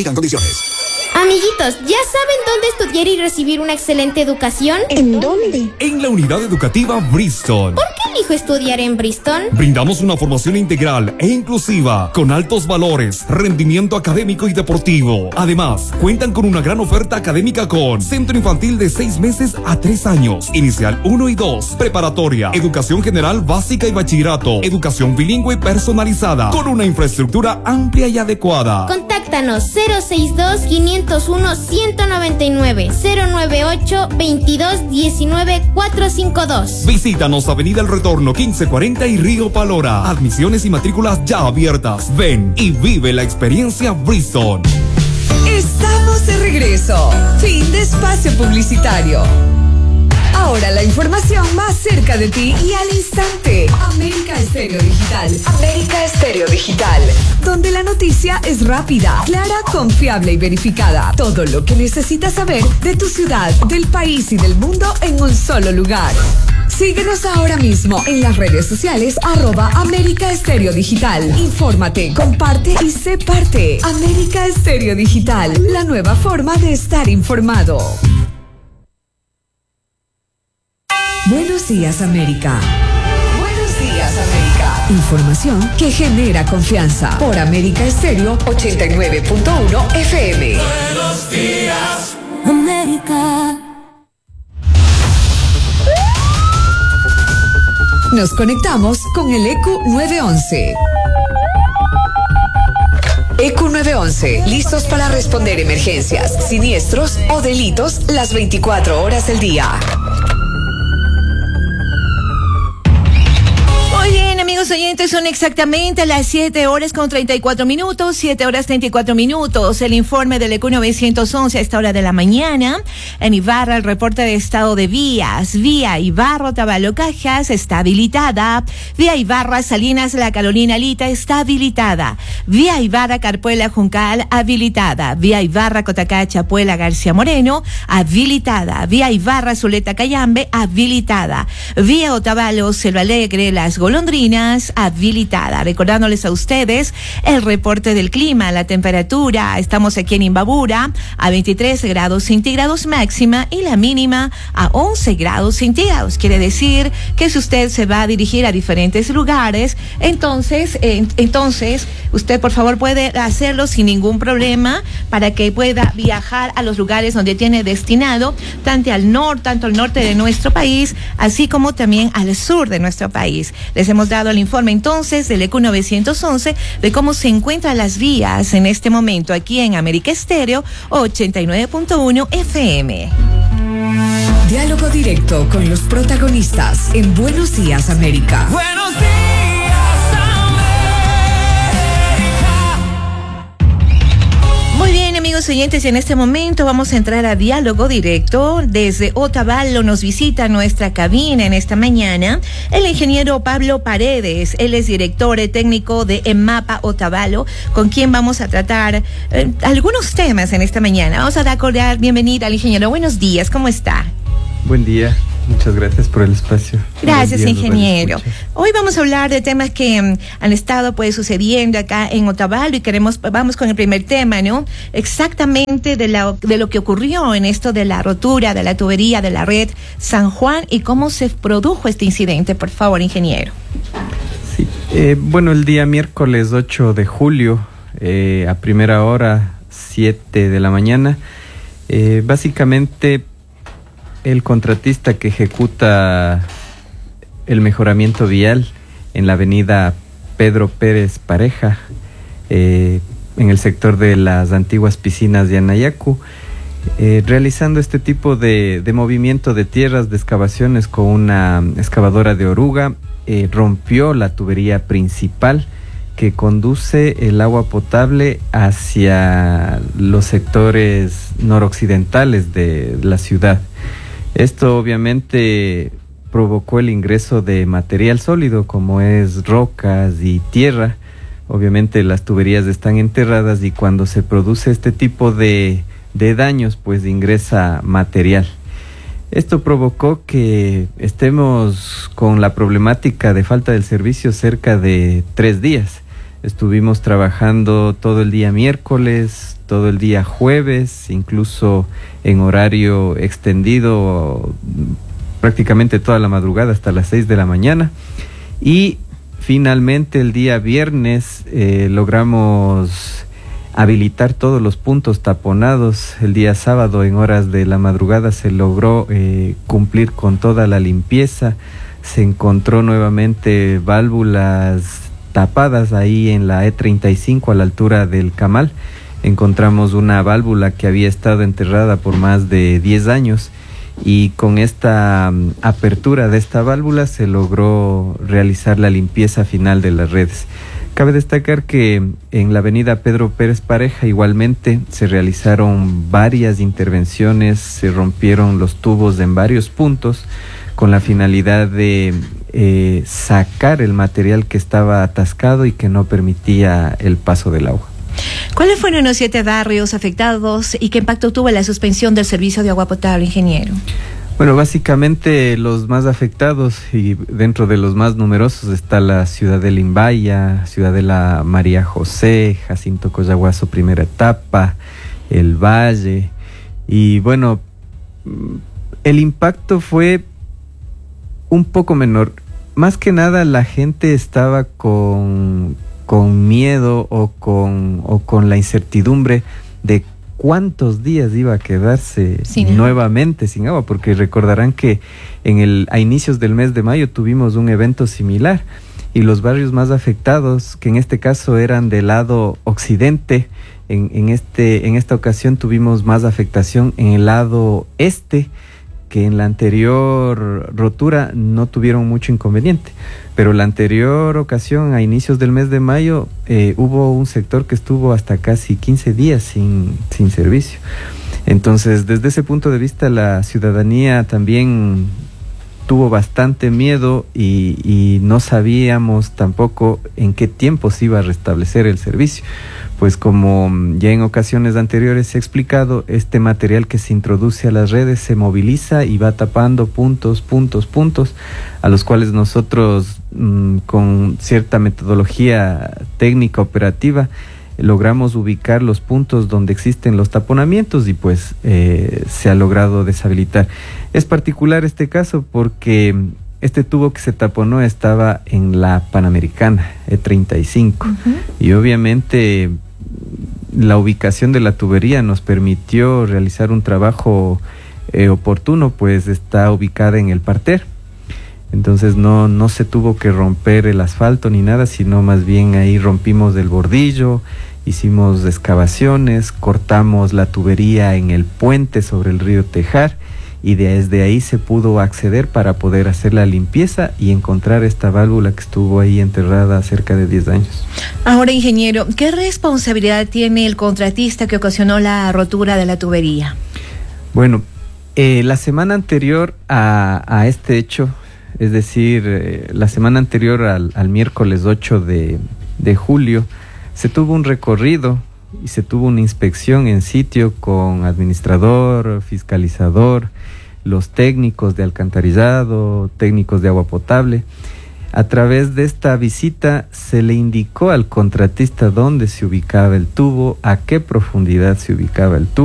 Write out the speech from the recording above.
Aplican condiciones. Amiguitos, ¿ya saben dónde estudiar y recibir una excelente educación? ¿En dónde? En la unidad educativa Bristol. ¿Por qué elijo estudiar en Bristol? Brindamos una formación integral e inclusiva, con altos valores, rendimiento académico y deportivo. Además, cuentan con una gran oferta académica con centro infantil de 6 meses a 3 años, inicial 1 y 2, preparatoria, educación general básica y bachillerato, educación bilingüe personalizada, con una infraestructura amplia y adecuada. Contáctanos 062-501-199, 098-2219-452. Visítanos Avenida El Retorno 1540 y Río Palora. Admisiones y matrículas ya abiertas. Ven y vive la experiencia Bristol. Estamos de regreso. Fin de espacio publicitario. Ahora la información más cerca de ti y al instante. América Estéreo Digital. América Estéreo Digital. Donde la noticia es rápida, clara, confiable y verificada. Todo lo que necesitas saber de tu ciudad, del país y del mundo en un solo lugar. Síguenos ahora mismo en las redes sociales @América Estéreo Digital. Infórmate, comparte y sé parte. América Estéreo Digital, la nueva forma de estar informado. Buenos días, América. Buenos días, América. Información que genera confianza. Por América Estéreo 89.1 FM. Buenos días, América. Nos conectamos con el EQ 911. EQ 911, listos para responder emergencias, siniestros o delitos las 24 horas del día. Muy bien, amigos oyentes, son exactamente las 7:34, 7:34. El informe del EQ 911 a esta hora de la mañana. En Ibarra, el reporte de estado de vías. Vía Ibarra, Otavalo, Cajas está habilitada. Vía Ibarra, Salinas, La Carolina, Lita está habilitada. Vía Ibarra, Carpuela, Juncal, habilitada. Vía Ibarra, Cotacá, Chapuela, García Moreno, habilitada. Vía Ibarra, Zuleta, Cayambe, habilitada. Vía Otavalo, Selva Alegre, Las Golondrinas, habilitada. Recordándoles a ustedes el reporte del clima, la temperatura. Estamos aquí en Imbabura a 23 grados centígrados máxima y la mínima a 11 grados centígrados. Quiere decir que si usted se va a dirigir a diferentes lugares, entonces usted por favor puede hacerlo sin ningún problema para que pueda viajar a los lugares donde tiene destinado, tanto al norte de nuestro país, así como también al sur de nuestro país. Les hemos dado el informe entonces del EQ 911 de cómo se encuentran las vías en este momento aquí en América Estéreo 89.1 FM. Diálogo directo con los protagonistas en Buenos Días, América. Buenos días, Muy bien, amigos oyentes, en este momento vamos a entrar a diálogo directo. Desde Otavalo nos visita nuestra cabina en esta mañana el ingeniero Pablo Paredes. Él es director técnico de EMAPA Otavalo, con quien vamos a tratar algunos temas en esta mañana. Vamos a dar bienvenida al ingeniero. Buenos días, ¿cómo está? Buen día. Muchas gracias por el espacio. Gracias, ingeniero. Hoy vamos a hablar de temas que han estado sucediendo acá en Otavalo y vamos con el primer tema, ¿no? Exactamente de lo que ocurrió en esto de la rotura de la tubería de la red San Juan y cómo se produjo este incidente. Por favor, ingeniero. Sí, bueno, el día miércoles 8 de julio, a primera hora, 7 de la mañana, básicamente el contratista que ejecuta el mejoramiento vial en la avenida Pedro Pérez Pareja, en el sector de las antiguas piscinas de Anayacu, realizando este tipo de movimiento de tierras, de excavaciones con una excavadora de oruga, rompió la tubería principal que conduce el agua potable hacia los sectores noroccidentales de la ciudad. Esto obviamente provocó el ingreso de material sólido como es rocas y tierra. Obviamente las tuberías están enterradas y cuando se produce este tipo de daños pues ingresa material. Esto provocó que estemos con la problemática de falta del servicio cerca de 3 días. Estuvimos trabajando todo el día miércoles, todo el día jueves, incluso en horario extendido, prácticamente toda la madrugada hasta las 6 de la mañana. Y finalmente el día viernes logramos habilitar todos los puntos taponados. El día sábado en horas de la madrugada se logró cumplir con toda la limpieza. Se encontró nuevamente válvulas tapadas ahí en la E35 a la altura del Camal. Encontramos una válvula que había estado enterrada por más de 10 años y con esta apertura de esta válvula se logró realizar la limpieza final de las redes. Cabe destacar que en la avenida Pedro Pérez Pareja igualmente se realizaron varias intervenciones, se rompieron los tubos en varios puntos con la finalidad de sacar el material que estaba atascado y que no permitía el paso del agua. ¿Cuáles fueron los 7 barrios afectados y qué impacto tuvo la suspensión del servicio de agua potable, ingeniero? Bueno, básicamente los más afectados y dentro de los más numerosos está la ciudad de Limbaya, ciudad de la María José, Jacinto Coyahuaso primera etapa, el Valle. Y bueno, el impacto fue un poco menor. Más que nada la gente estaba con miedo o con la incertidumbre de cuántos días iba a quedarse nuevamente sin agua, porque recordarán que a inicios del mes de mayo tuvimos un evento similar y los barrios más afectados, que en este caso eran del lado occidente, en esta ocasión tuvimos más afectación en el lado este, que en la anterior rotura no tuvieron mucho inconveniente, pero la anterior ocasión, a inicios del mes de mayo, hubo un sector que estuvo hasta casi 15 días sin servicio. Entonces, desde ese punto de vista, la ciudadanía también tuvo bastante miedo y no sabíamos tampoco en qué tiempo se iba a restablecer el servicio. Pues como ya en ocasiones anteriores he explicado, este material que se introduce a las redes se moviliza y va tapando puntos, a los cuales nosotros con cierta metodología técnica operativa logramos ubicar los puntos donde existen los taponamientos y pues se ha logrado deshabilitar. Es particular este caso porque este tubo que se taponó estaba en la Panamericana, E35, y obviamente la ubicación de la tubería nos permitió realizar un trabajo oportuno, pues está ubicada en el parter. Entonces no se tuvo que romper el asfalto ni nada, sino más bien ahí rompimos el bordillo, hicimos excavaciones, cortamos la tubería en el puente sobre el río Tejar y desde ahí se pudo acceder para poder hacer la limpieza y encontrar esta válvula que estuvo ahí enterrada cerca de 10 años. Ahora, ingeniero, ¿qué responsabilidad tiene el contratista que ocasionó la rotura de la tubería? Bueno, la semana anterior a este hecho, es decir, la semana anterior al miércoles 8 de julio, se tuvo un recorrido y se tuvo una inspección en sitio con administrador, fiscalizador, los técnicos de alcantarillado, técnicos de agua potable. A través de esta visita se le indicó al contratista dónde se ubicaba el tubo, a qué profundidad se ubicaba el tubo.